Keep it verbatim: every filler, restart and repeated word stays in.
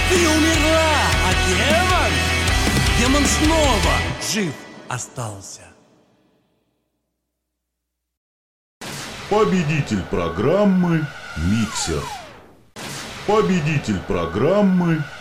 Ты умерла, а демон, демон снова жив остался. Победитель программы Миксер. Победитель программы